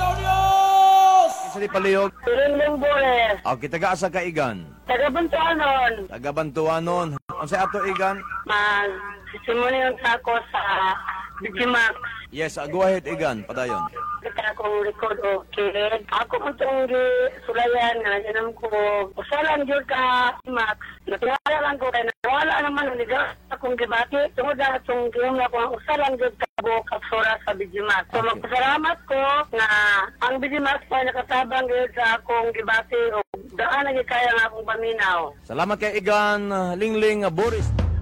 Isa di palihog. Turing Bores. Okay, taga-asa ka igan. Taga-Bantuanon. Taga-Bantuanon. Ang sa ato igan? Simunin ako sa Digimax. Yes, go ahead igan. Padayon. Kita akong record o kid. Ako ang itong sulayan na ganam ko. Usalan yun ka, Max. Natingala lang ko kaya nawala naman ang liga akong gibati. Tungod na itong giyong na ko ang usalan yun ka kapsura sa Digimax. So magpasalamat ko na ang Digimax pa nakatabang yun sa akong gibati o daan na kaya nga akong paminaw. Salamat kay igan, Lingling Boris.